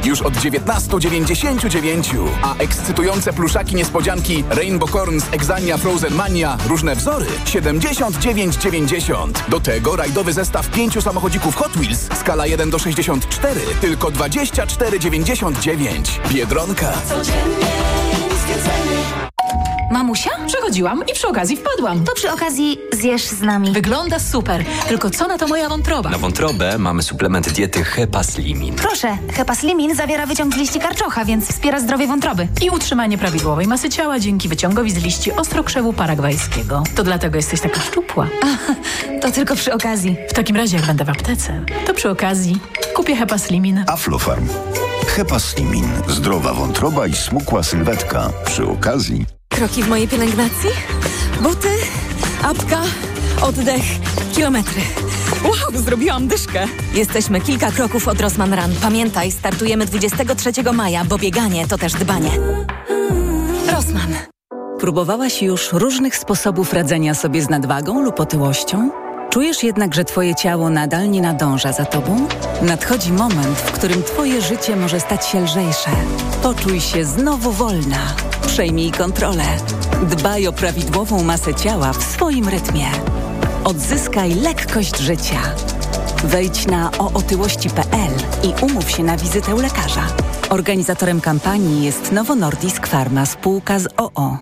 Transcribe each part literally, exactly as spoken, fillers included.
już od dziewiętnaście dziewięćdziesiąt dziewięć. A ekscytujące pluszaki niespodzianki Rainbow Corns, Exania, Frozen Mania, różne wzory siedemdziesiąt dziewięć dziewięćdziesiąt. Do tego rajdowy zestaw pięciu samochodzików Hot Wheels skala jeden do sześćdziesięciu czterech tylko dwadzieścia cztery dziewięćdziesiąt dziewięć. Biedronka. Codziennie niskie ceny. Mamusia? Przechodziłam i przy okazji wpadłam. To przy okazji zjesz z nami. Wygląda super. Tylko co na to moja wątroba? Na wątrobę mamy suplement diety Hepaslimin. Proszę, Hepaslimin zawiera wyciąg z liści karczocha, więc wspiera zdrowie wątroby. I utrzymanie prawidłowej masy ciała dzięki wyciągowi z liści ostrokrzewu paragwajskiego. To dlatego jesteś taka szczupła. A, to tylko przy okazji. W takim razie, jak będę w aptece, to przy okazji kupię Hepaslimin. Aflofarm. Hepaslimin. Zdrowa wątroba i smukła sylwetka. Przy okazji. Kroki w mojej pielęgnacji, buty, apka, oddech, kilometry. Wow, zrobiłam dyszkę. Jesteśmy kilka kroków od Rossmann Run. Pamiętaj, startujemy dwudziestego trzeciego maja, bo bieganie to też dbanie. Rossmann. Próbowałaś już różnych sposobów radzenia sobie z nadwagą lub otyłością? Czujesz jednak, że twoje ciało nadal nie nadąża za tobą? Nadchodzi moment, w którym twoje życie może stać się lżejsze. Poczuj się znowu wolna. Przejmij kontrolę. Dbaj o prawidłową masę ciała w swoim rytmie. Odzyskaj lekkość życia. Wejdź na ootyłości kropka p l i umów się na wizytę u lekarza. Organizatorem kampanii jest Novo Nordisk Pharma, spółka z o o.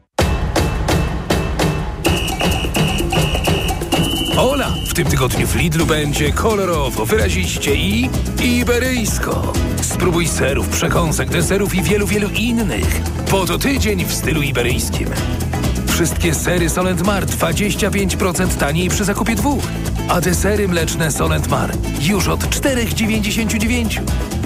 Ola, w tym tygodniu w Lidlu będzie kolorowo, wyraziście i iberyjsko. Spróbuj serów, przekąsek, deserów i wielu, wielu innych. Po to tydzień w stylu iberyjskim. Wszystkie sery Solent Mar dwadzieścia pięć procent taniej przy zakupie dwóch. A desery mleczne Solent Mar już od cztery dziewięćdziesiąt dziewięć.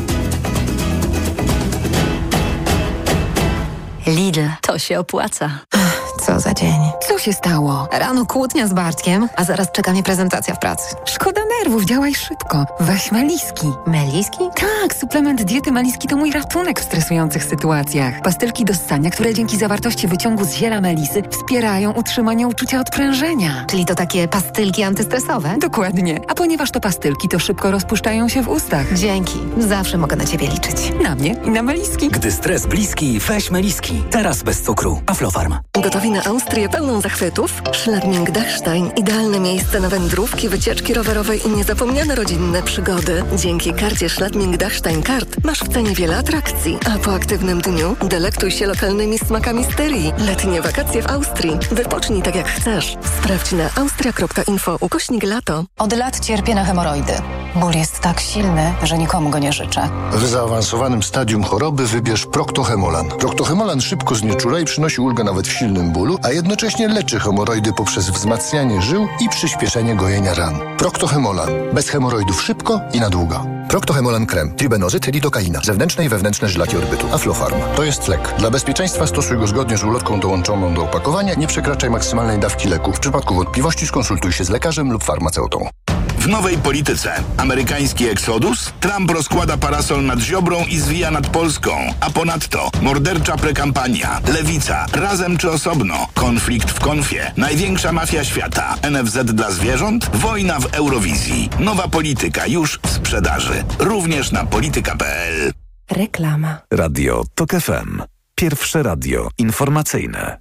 Lidl, to się opłaca. Co za dzień. Co się stało? Rano kłótnia z Bartkiem, a zaraz czeka mnie prezentacja w pracy. Szkoda nerwów, działaj szybko. Weź Meliski. Meliski? Tak, suplement diety Meliski to mój ratunek w stresujących sytuacjach. Pastylki do ssania, które dzięki zawartości wyciągu z ziela melisy wspierają utrzymanie uczucia odprężenia. Czyli to takie pastylki antystresowe? Dokładnie. A ponieważ to pastylki, to szybko rozpuszczają się w ustach. Dzięki. Zawsze mogę na ciebie liczyć. Na mnie i na Meliski. Gdy stres bliski, weź Meliski. Teraz bez cukru. Aflofarm. Gotowi na Austrię pełną zachwytów? Schladming-Dachstein. Idealne miejsce na wędrówki, wycieczki rowerowe i niezapomniane rodzinne przygody. Dzięki karcie Schladming-Dachstein Kart masz w cenie wiele atrakcji, a po aktywnym dniu delektuj się lokalnymi smakami styrii. Letnie wakacje w Austrii. Wypocznij tak jak chcesz. Sprawdź na austria kropka info ukośnik lato. Od lat cierpię na hemoroidy. Ból jest tak silny, że nikomu go nie życzę. W zaawansowanym stadium choroby wybierz Proctohemolan. Proctohemolan szybko znieczula i przynosi ulgę nawet w silnym bólu, a jednocześnie leczy hemoroidy poprzez wzmacnianie żył i przyspieszenie gojenia ran. Proctohemolan. Bez hemoroidów szybko i na długo. Proctohemolan krem. Tribenozyt, lidokaina. Zewnętrzne i wewnętrzne żylaki orbytu. Aflofarm. To jest lek. Dla bezpieczeństwa stosuj go zgodnie z ulotką dołączoną do opakowania. Nie przekraczaj maksymalnej dawki leku. W przypadku wątpliwości skonsultuj się z lekarzem lub farmaceutą. W nowej polityce. Amerykański eksodus, Trump rozkłada parasol nad Ziobrą i zwija nad Polską, a ponadto mordercza prekampania, lewica, razem czy osobno, konflikt w konfie, największa mafia świata, N F Z dla zwierząt, wojna w Eurowizji. Nowa polityka już w sprzedaży. Również na polityka kropka p l. Reklama. Radio TOK F M. Pierwsze radio informacyjne.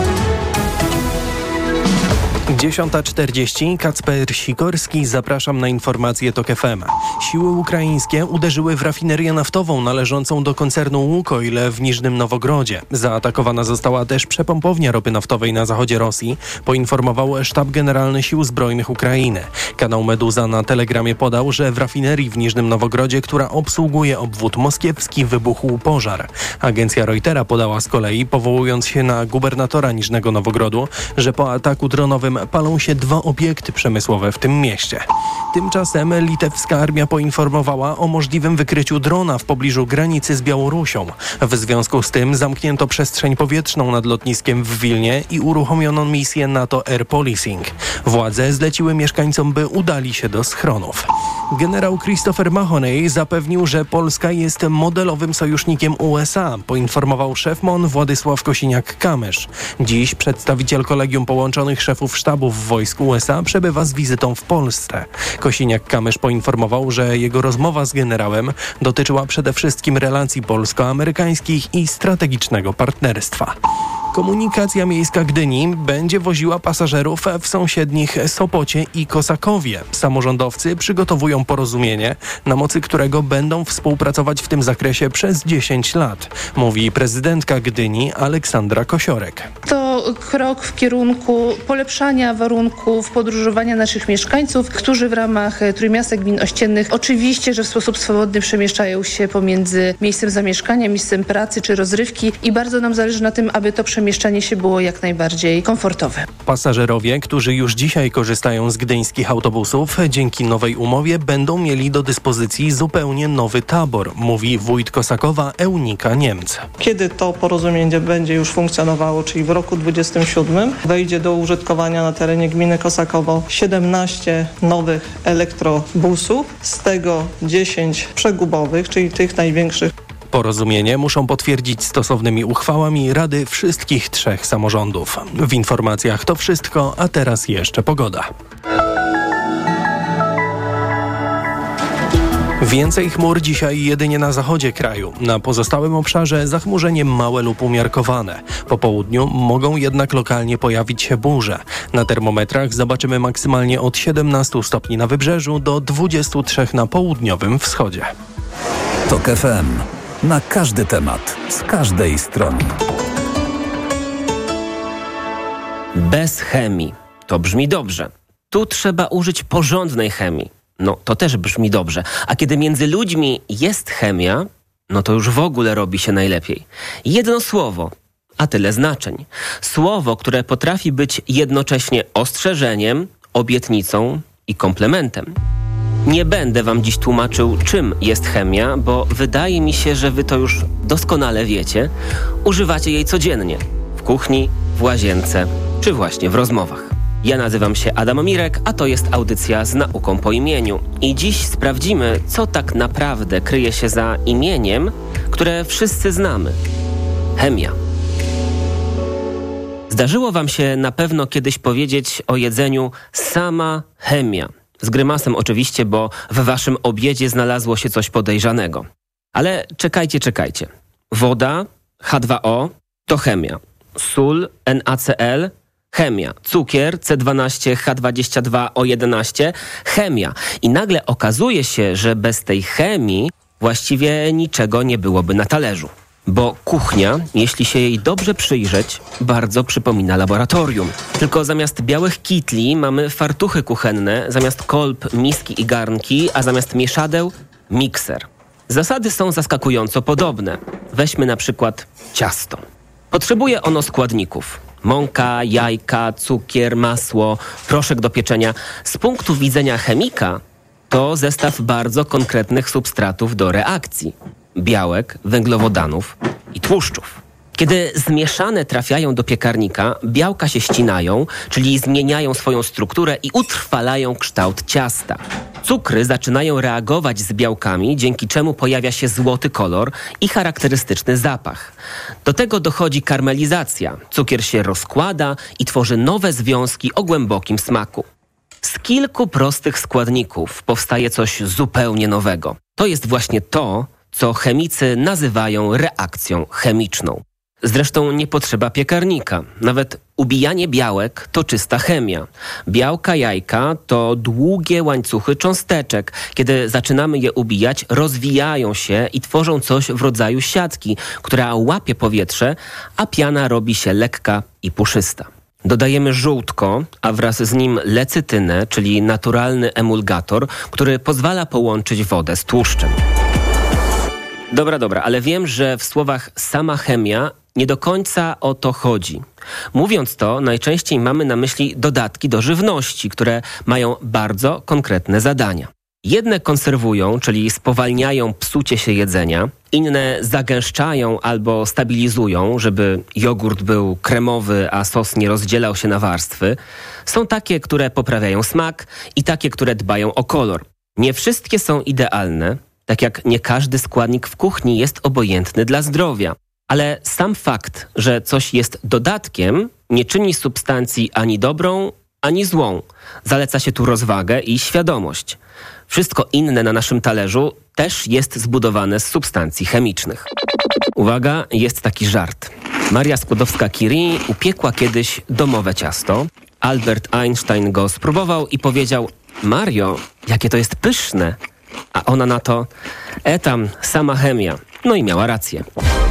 dziesiąta czterdzieści. Kacper Sikorski, zapraszam na informacje TOK F M. Siły ukraińskie uderzyły w rafinerię naftową należącą do koncernu Łukoil w Niżnym Nowogrodzie. Zaatakowana została też przepompownia ropy naftowej na zachodzie Rosji, poinformował Sztab Generalny Sił Zbrojnych Ukrainy. Kanał Meduza na Telegramie podał, że w rafinerii w Niżnym Nowogrodzie, która obsługuje obwód moskiewski, wybuchł pożar. Agencja Reutera podała z kolei, powołując się na gubernatora Niżnego Nowogrodu, że po ataku dronowym palą się dwa obiekty przemysłowe w tym mieście. Tymczasem litewska armia poinformowała o możliwym wykryciu drona w pobliżu granicy z Białorusią. W związku z tym zamknięto przestrzeń powietrzną nad lotniskiem w Wilnie i uruchomiono misję NATO Air Policing. Władze zleciły mieszkańcom, by udali się do schronów. Generał Christopher Mahoney zapewnił, że Polska jest modelowym sojusznikiem U S A, poinformował szef M O N Władysław Kosiniak-Kamysz. Dziś przedstawiciel Kolegium Połączonych Szefów Sztabów sztabu w wojsku U S A przebywa z wizytą w Polsce. Kosiniak-Kamysz poinformował, że jego rozmowa z generałem dotyczyła przede wszystkim relacji polsko-amerykańskich i strategicznego partnerstwa. Komunikacja miejska Gdyni będzie woziła pasażerów w sąsiednich Sopocie i Kosakowie. Samorządowcy przygotowują porozumienie, na mocy którego będą współpracować w tym zakresie przez dziesięć lat, mówi prezydentka Gdyni Aleksandra Kosiorek. To krok w kierunku polepszania warunków podróżowania naszych mieszkańców, którzy w ramach Trójmiasta Gmin Ościennych oczywiście, że w sposób swobodny przemieszczają się pomiędzy miejscem zamieszkania, miejscem pracy czy rozrywki i bardzo nam zależy na tym, aby to przemieszczanie się było jak najbardziej komfortowe. Pasażerowie, którzy już dzisiaj korzystają z gdyńskich autobusów, dzięki nowej umowie będą mieli do dyspozycji zupełnie nowy tabor, mówi wójt Kosakowa Eunika Niemc. Kiedy to porozumienie będzie już funkcjonowało, czyli w roku dwudziestym siódmym, wejdzie do użytkowania na terenie gminy Kosakowo siedemnaście nowych elektrobusów, z tego dziesięć przegubowych, czyli tych największych. Porozumienie muszą potwierdzić stosownymi uchwałami Rady wszystkich trzech samorządów. W informacjach to wszystko, a teraz jeszcze pogoda. Więcej chmur dzisiaj jedynie na zachodzie kraju. Na pozostałym obszarze zachmurzenie małe lub umiarkowane. Po południu mogą jednak lokalnie pojawić się burze. Na termometrach zobaczymy maksymalnie od siedemnastu stopni na wybrzeżu do dwudziestu trzech na południowym wschodzie. TOK F M. Na każdy temat, z każdej strony. Bez chemii. To brzmi dobrze. Tu trzeba użyć porządnej chemii. No, to też brzmi dobrze. A kiedy między ludźmi jest chemia, no to już w ogóle robi się najlepiej. Jedno słowo, a tyle znaczeń. Słowo, które potrafi być jednocześnie ostrzeżeniem, obietnicą i komplementem. Nie będę wam dziś tłumaczył, czym jest chemia, bo wydaje mi się, że wy to już doskonale wiecie. Używacie jej codziennie. W kuchni, w łazience, czy właśnie w rozmowach. Ja nazywam się Adam Mirek, a to jest audycja z nauką po imieniu. I dziś sprawdzimy, co tak naprawdę kryje się za imieniem, które wszyscy znamy. Chemia. Zdarzyło wam się na pewno kiedyś powiedzieć o jedzeniu sama chemia. Z grymasem oczywiście, bo w waszym obiedzie znalazło się coś podejrzanego. Ale czekajcie, czekajcie. Woda, H dwa O, to chemia. Sól, N A C L, chemia. Cukier, C dwanaście H dwadzieścia dwa O jedenaście, chemia. I nagle okazuje się, że bez tej chemii właściwie niczego nie byłoby na talerzu. Bo kuchnia, jeśli się jej dobrze przyjrzeć, bardzo przypomina laboratorium. Tylko zamiast białych kitli mamy fartuchy kuchenne, zamiast kolb miski i garnki, a zamiast mieszadeł mikser. Zasady są zaskakująco podobne. Weźmy na przykład ciasto. Potrzebuje ono składników. Mąka, jajka, cukier, masło, proszek do pieczenia. Z punktu widzenia chemika to zestaw bardzo konkretnych substratów do reakcji. Białek, węglowodanów i tłuszczów. Kiedy zmieszane trafiają do piekarnika, białka się ścinają, czyli zmieniają swoją strukturę i utrwalają kształt ciasta. Cukry zaczynają reagować z białkami, dzięki czemu pojawia się złoty kolor i charakterystyczny zapach. Do tego dochodzi karmelizacja. Cukier się rozkłada i tworzy nowe związki o głębokim smaku. Z kilku prostych składników powstaje coś zupełnie nowego. To jest właśnie to, co chemicy nazywają reakcją chemiczną. Zresztą nie potrzeba piekarnika. Nawet ubijanie białek to czysta chemia. Białka jajka to długie łańcuchy cząsteczek. Kiedy zaczynamy je ubijać, rozwijają się i tworzą coś w rodzaju siatki, która łapie powietrze, a piana robi się lekka i puszysta. Dodajemy żółtko, a wraz z nim lecytynę, czyli naturalny emulgator, który pozwala połączyć wodę z tłuszczem. Dobra, dobra, ale wiem, że w słowach sama chemia nie do końca o to chodzi. Mówiąc to, najczęściej mamy na myśli dodatki do żywności, które mają bardzo konkretne zadania. Jedne konserwują, czyli spowalniają psucie się jedzenia, inne zagęszczają albo stabilizują, żeby jogurt był kremowy, a sos nie rozdzielał się na warstwy. Są takie, które poprawiają smak i takie, które dbają o kolor. Nie wszystkie są idealne, tak jak nie każdy składnik w kuchni jest obojętny dla zdrowia. Ale sam fakt, że coś jest dodatkiem, nie czyni substancji ani dobrą, ani złą. Zaleca się tu rozwagę i świadomość. Wszystko inne na naszym talerzu też jest zbudowane z substancji chemicznych. Uwaga, jest taki żart. Maria Skłodowska-Curie upiekła kiedyś domowe ciasto. Albert Einstein go spróbował i powiedział: Mario, jakie to jest pyszne. A ona na to: e tam, sama chemia. No i miała rację.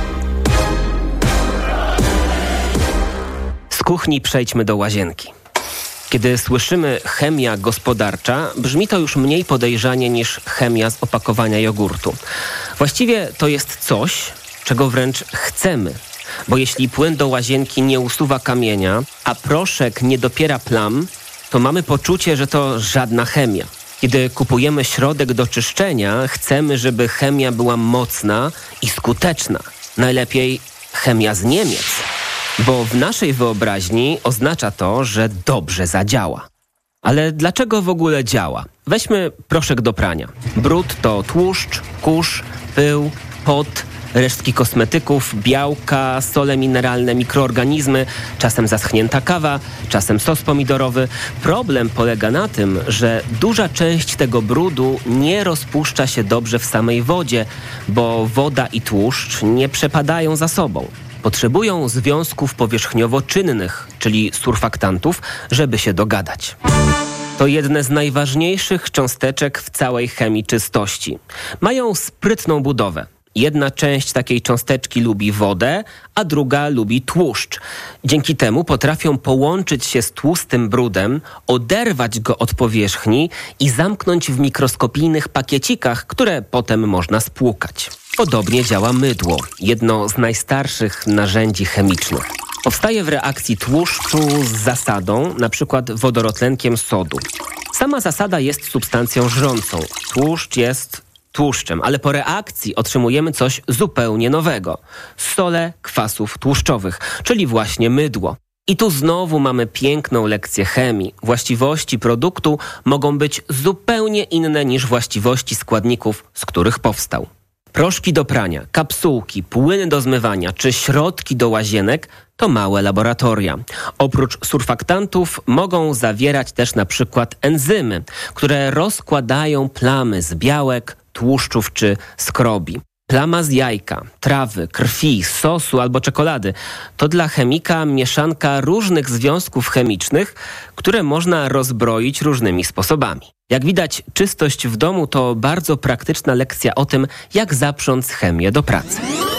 Z kuchni przejdźmy do łazienki. Kiedy słyszymy chemia gospodarcza, brzmi to już mniej podejrzanie niż chemia z opakowania jogurtu. Właściwie to jest coś, czego wręcz chcemy. Bo jeśli płyn do łazienki nie usuwa kamienia, a proszek nie dopiera plam, to mamy poczucie, że to żadna chemia. Kiedy kupujemy środek do czyszczenia, chcemy, żeby chemia była mocna i skuteczna. Najlepiej chemia z Niemiec. Bo w naszej wyobraźni oznacza to, że dobrze zadziała. Ale dlaczego w ogóle działa? Weźmy proszek do prania. Brud to tłuszcz, kurz, pył, pot, resztki kosmetyków, białka, sole mineralne, mikroorganizmy, czasem zaschnięta kawa, czasem sos pomidorowy. Problem polega na tym, że duża część tego brudu nie rozpuszcza się dobrze w samej wodzie, bo woda i tłuszcz nie przepadają za sobą. Potrzebują związków powierzchniowo-czynnych, czyli surfaktantów, żeby się dogadać. To jedne z najważniejszych cząsteczek w całej chemii czystości. Mają sprytną budowę. Jedna część takiej cząsteczki lubi wodę, a druga lubi tłuszcz. Dzięki temu potrafią połączyć się z tłustym brudem, oderwać go od powierzchni i zamknąć w mikroskopijnych pakiecikach, które potem można spłukać. Podobnie działa mydło, jedno z najstarszych narzędzi chemicznych. Powstaje w reakcji tłuszczu z zasadą, na przykład wodorotlenkiem sodu. Sama zasada jest substancją żrącą. Tłuszcz jest tłuszczem, ale po reakcji otrzymujemy coś zupełnie nowego. Sole kwasów tłuszczowych, czyli właśnie mydło. I tu znowu mamy piękną lekcję chemii. Właściwości produktu mogą być zupełnie inne niż właściwości składników, z których powstał. Proszki do prania, kapsułki, płyny do zmywania czy środki do łazienek to małe laboratoria. Oprócz surfaktantów mogą zawierać też na przykład enzymy, które rozkładają plamy z białek, tłuszczów czy skrobi. Plama z jajka, trawy, krwi, sosu albo czekolady to dla chemika mieszanka różnych związków chemicznych, które można rozbroić różnymi sposobami. Jak widać, czystość w domu to bardzo praktyczna lekcja o tym, jak zaprząc chemię do pracy.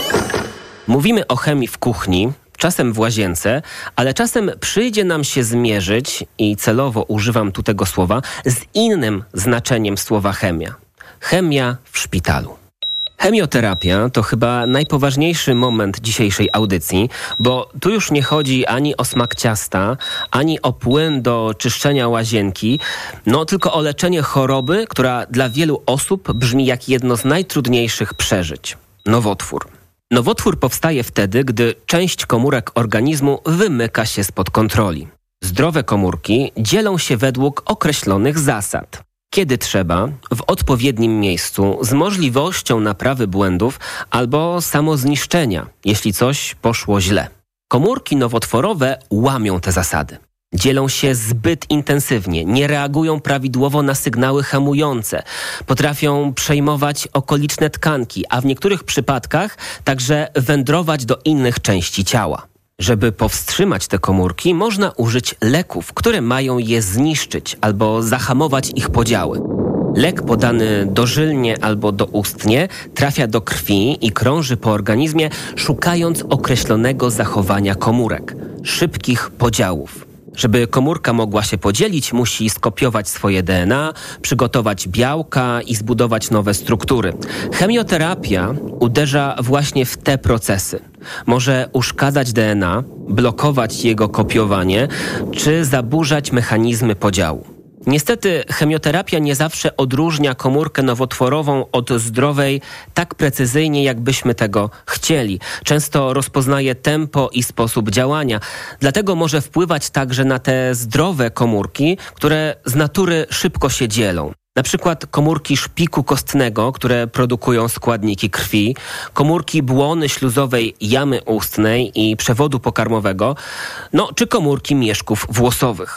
Mówimy o chemii w kuchni, czasem w łazience, ale czasem przyjdzie nam się zmierzyć, i celowo używam tu tego słowa, z innym znaczeniem słowa chemia. Chemia w szpitalu. Chemioterapia to chyba najpoważniejszy moment dzisiejszej audycji, bo tu już nie chodzi ani o smak ciasta, ani o płyn do czyszczenia łazienki, no tylko o leczenie choroby, która dla wielu osób brzmi jak jedno z najtrudniejszych przeżyć. Nowotwór. Nowotwór powstaje wtedy, gdy część komórek organizmu wymyka się spod kontroli. Zdrowe komórki dzielą się według określonych zasad. Kiedy trzeba, w odpowiednim miejscu, z możliwością naprawy błędów albo samozniszczenia, jeśli coś poszło źle. Komórki nowotworowe łamią te zasady. Dzielą się zbyt intensywnie, nie reagują prawidłowo na sygnały hamujące, potrafią przejmować okoliczne tkanki, a w niektórych przypadkach także wędrować do innych części ciała. Żeby powstrzymać te komórki, można użyć leków, które mają je zniszczyć albo zahamować ich podziały. Lek podany dożylnie albo doustnie trafia do krwi i krąży po organizmie, szukając określonego zachowania komórek, szybkich podziałów. Żeby komórka mogła się podzielić, musi skopiować swoje D N A, przygotować białka i zbudować nowe struktury. Chemioterapia uderza właśnie w te procesy. Może uszkadzać D N A, blokować jego kopiowanie, czy zaburzać mechanizmy podziału. Niestety chemioterapia nie zawsze odróżnia komórkę nowotworową od zdrowej tak precyzyjnie, jakbyśmy tego chcieli. Często rozpoznaje tempo i sposób działania. Dlatego może wpływać także na te zdrowe komórki, które z natury szybko się dzielą. Na przykład komórki szpiku kostnego, które produkują składniki krwi, komórki błony śluzowej jamy ustnej i przewodu pokarmowego, no czy komórki mieszków włosowych.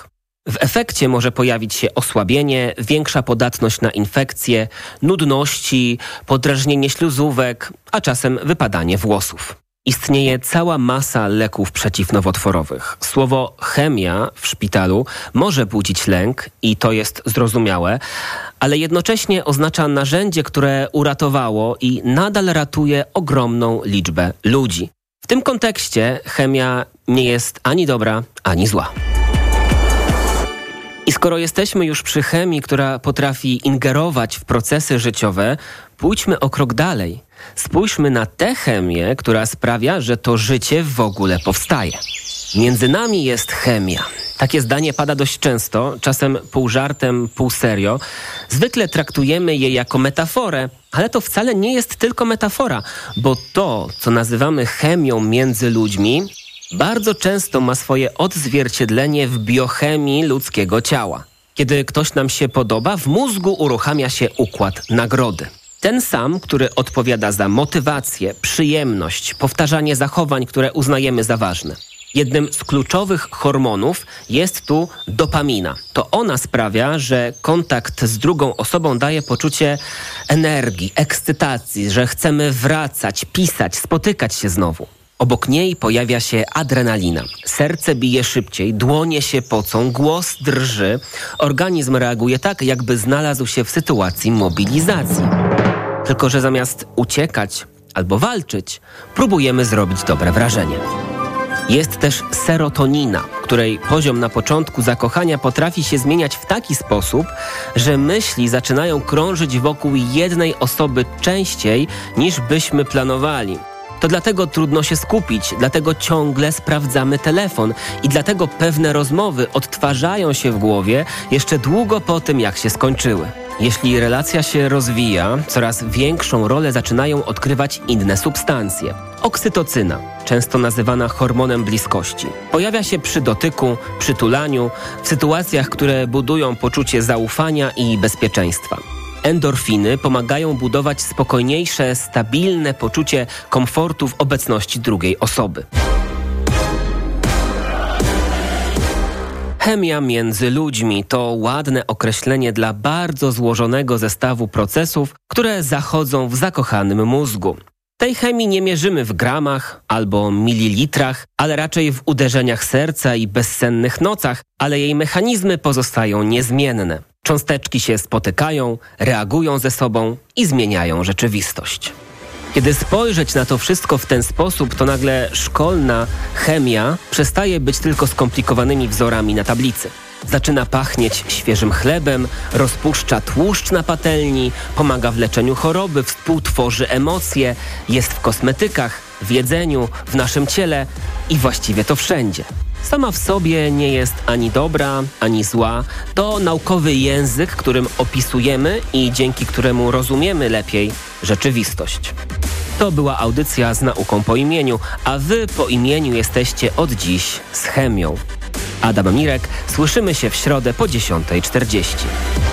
W efekcie może pojawić się osłabienie, większa podatność na infekcje, nudności, podrażnienie śluzówek, a czasem wypadanie włosów. Istnieje cała masa leków przeciwnowotworowych. Słowo chemia w szpitalu może budzić lęk i to jest zrozumiałe, ale jednocześnie oznacza narzędzie, które uratowało i nadal ratuje ogromną liczbę ludzi. W tym kontekście chemia nie jest ani dobra, ani zła. I skoro jesteśmy już przy chemii, która potrafi ingerować w procesy życiowe, pójdźmy o krok dalej. Spójrzmy na tę chemię, która sprawia, że to życie w ogóle powstaje. Między nami jest chemia. Takie zdanie pada dość często, czasem pół żartem, pół serio. Zwykle traktujemy je jako metaforę, ale to wcale nie jest tylko metafora, bo to, co nazywamy chemią między ludźmi, bardzo często ma swoje odzwierciedlenie w biochemii ludzkiego ciała. Kiedy ktoś nam się podoba, w mózgu uruchamia się układ nagrody. Ten sam, który odpowiada za motywację, przyjemność, powtarzanie zachowań, które uznajemy za ważne. Jednym z kluczowych hormonów jest tu dopamina. To ona sprawia, że kontakt z drugą osobą daje poczucie energii, ekscytacji, że chcemy wracać, pisać, spotykać się znowu. Obok niej pojawia się adrenalina. Serce bije szybciej, dłonie się pocą, głos drży. Organizm reaguje tak, jakby znalazł się w sytuacji mobilizacji. Tylko że zamiast uciekać albo walczyć, próbujemy zrobić dobre wrażenie. Jest też serotonina, której poziom na początku zakochania potrafi się zmieniać w taki sposób, że myśli zaczynają krążyć wokół jednej osoby częściej niż byśmy planowali. To dlatego trudno się skupić, dlatego ciągle sprawdzamy telefon i dlatego pewne rozmowy odtwarzają się w głowie jeszcze długo po tym, jak się skończyły. Jeśli relacja się rozwija, coraz większą rolę zaczynają odgrywać inne substancje. Oksytocyna, często nazywana hormonem bliskości, pojawia się przy dotyku, przytulaniu, w sytuacjach, które budują poczucie zaufania i bezpieczeństwa. Endorfiny pomagają budować spokojniejsze, stabilne poczucie komfortu w obecności drugiej osoby. Chemia między ludźmi to ładne określenie dla bardzo złożonego zestawu procesów, które zachodzą w zakochanym mózgu. Tej chemii nie mierzymy w gramach albo mililitrach, ale raczej w uderzeniach serca i bezsennych nocach, ale jej mechanizmy pozostają niezmienne. Cząsteczki się spotykają, reagują ze sobą i zmieniają rzeczywistość. Kiedy spojrzeć na to wszystko w ten sposób, to nagle szkolna chemia przestaje być tylko skomplikowanymi wzorami na tablicy. Zaczyna pachnieć świeżym chlebem, rozpuszcza tłuszcz na patelni, pomaga w leczeniu choroby, współtworzy emocje, jest w kosmetykach, w jedzeniu, w naszym ciele i właściwie to wszędzie. Sama w sobie nie jest ani dobra, ani zła. To naukowy język, którym opisujemy i dzięki któremu rozumiemy lepiej rzeczywistość. To była audycja z nauką po imieniu, a wy po imieniu jesteście od dziś z chemią. Adam Mirek, słyszymy się w środę po dziesiątej czterdzieści.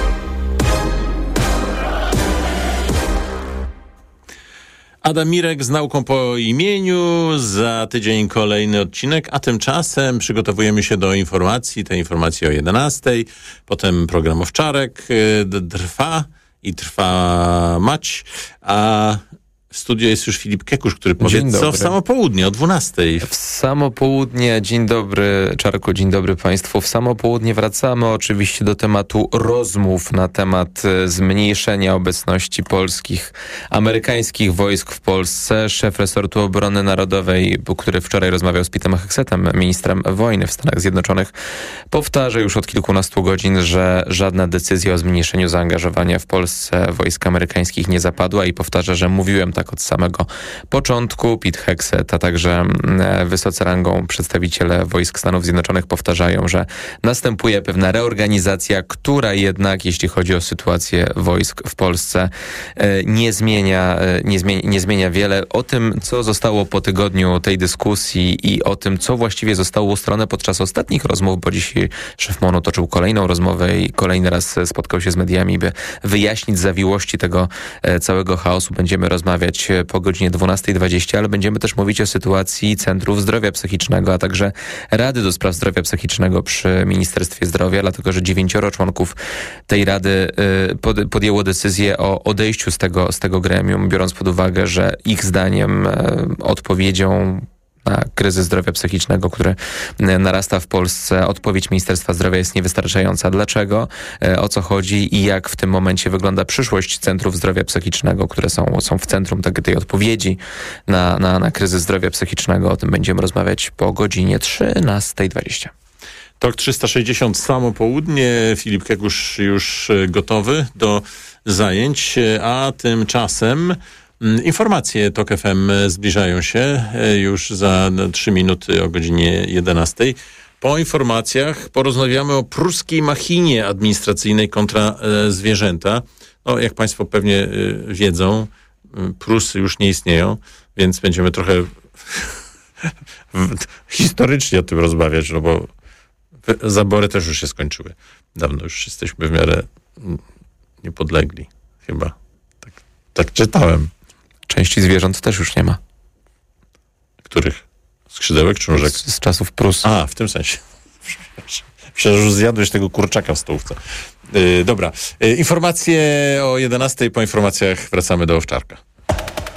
Adam Mirek z nauką po imieniu, za tydzień kolejny odcinek, a tymczasem przygotowujemy się do informacji, te informacje o jedenastej, potem program Owczarek yy, trwa i trwa mać, a w studiu jest już Filip Kekusz, który powie, co w samo południe o dwunastej. W samo południe, dzień dobry Czarku, dzień dobry Państwu. W samo południe wracamy oczywiście do tematu rozmów na temat zmniejszenia obecności polskich, amerykańskich wojsk w Polsce. Szef resortu obrony narodowej, który wczoraj rozmawiał z Petem Hexetem, ministrem wojny w Stanach Zjednoczonych, powtarza już od kilkunastu godzin, że żadna decyzja o zmniejszeniu zaangażowania w Polsce wojsk amerykańskich nie zapadła i powtarza, że mówiłem tak od samego początku. Pete Hegseth, a także wysoce rangą przedstawiciele wojsk Stanów Zjednoczonych powtarzają, że następuje pewna reorganizacja, która jednak, jeśli chodzi o sytuację wojsk w Polsce, nie zmienia, nie zmienia, nie zmienia wiele. O tym, co zostało po tygodniu tej dyskusji i o tym, co właściwie zostało ustalone podczas ostatnich rozmów, bo dzisiaj szef MONU toczył kolejną rozmowę i kolejny raz spotkał się z mediami, by wyjaśnić zawiłości tego całego chaosu. Będziemy rozmawiać rozmawiać po godzinie dwunastej dwadzieścia, ale będziemy też mówić o sytuacji Centrów Zdrowia Psychicznego, a także Rady do Spraw Zdrowia Psychicznego przy Ministerstwie Zdrowia, dlatego że dziewięcioro członków tej Rady podjęło decyzję o odejściu z tego, z tego gremium, biorąc pod uwagę, że ich zdaniem odpowiedzią na kryzys zdrowia psychicznego, który narasta w Polsce, odpowiedź Ministerstwa Zdrowia jest niewystarczająca. Dlaczego? O co chodzi i jak w tym momencie wygląda przyszłość Centrów Zdrowia Psychicznego, które są, są w centrum tej, tej odpowiedzi na, na, na kryzys zdrowia psychicznego. O tym będziemy rozmawiać po godzinie trzynastej dwadzieścia. Tok trzysta sześćdziesiąt samo południe. Filip Kekusz już gotowy do zajęć, a tymczasem informacje Tok F M zbliżają się już za trzy minuty o godzinie jedenastej. Po informacjach porozmawiamy o pruskiej machinie administracyjnej kontra e, zwierzęta. No, jak Państwo pewnie e, wiedzą, Prusy już nie istnieją, więc będziemy trochę historycznie o tym rozmawiać, no bo zabory też już się skończyły. Dawno już jesteśmy w miarę niepodlegli, chyba. Tak, tak czytałem. Części zwierząt też już nie ma. Których? Skrzydełek czy nóżek? Z, z czasów Prus. A, w tym sensie. Myślę, że już zjadłeś tego kurczaka w stołówce. Yy, dobra. Yy, informacje o jedenastej. Po informacjach wracamy do Owczarka.